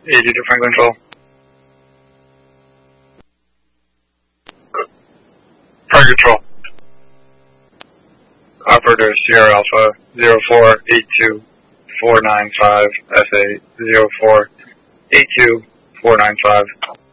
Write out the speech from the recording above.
80 to Franklin Control. Franklin Control. Operator Sierra Alpha 0482495 SA 0482495.